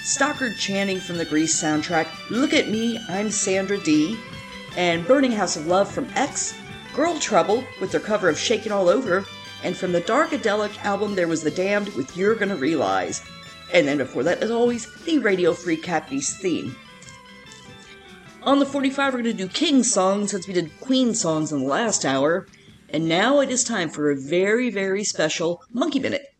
Stockard Channing from the Grease soundtrack, Look at Me, I'm Sandra Dee, and Burning House of Love from X, Girl Trouble with their cover of Shakin' All Over, and from the Darkadelic album there was The Damned with You're Gonna Realize. And then before that, as always, the Radio Free Cappies theme. On the 45, we're going to do King songs since we did Queen songs in the last hour. And now it is time for a very, very special Monkey Minute.